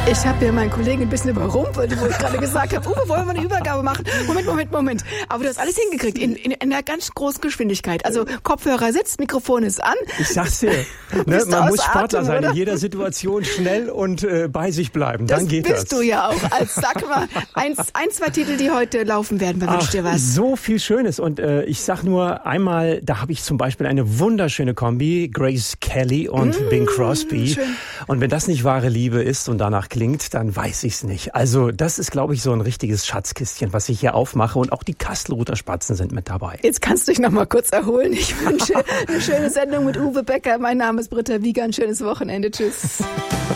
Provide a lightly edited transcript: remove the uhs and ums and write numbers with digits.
Ich habe ja meinen Kollegen ein bisschen überrumpelt, wo ich gerade gesagt habe, Uwe, wollen wir eine Übergabe machen? Moment. Aber du hast alles hingekriegt, in einer ganz großen Geschwindigkeit. Also Kopfhörer sitzt, Mikrofon ist an. Ich sag's dir, ne, man muss Sportler sein, in jeder Situation schnell und bei sich bleiben. Dann geht das. Das bist du ja auch. Sag mal, zwei Titel, die heute laufen werden. Wer wünscht dir was? So viel Schönes. Und ich sag nur einmal, da habe ich zum Beispiel eine wunderschöne Kombi, Grace Kelly und Bing Crosby. Schön. Und wenn das nicht wahre Liebe ist und danach klingt, dann weiß ich's nicht. Also das ist, glaube ich, so ein richtiges Schatzkistchen, was ich hier aufmache. Und auch die Kastelruther Spatzen sind mit dabei. Jetzt kannst du dich noch mal kurz erholen. Ich wünsche eine schöne Sendung mit Uwe Becker. Mein Name ist Britta Wieger. Ein schönes Wochenende. Tschüss.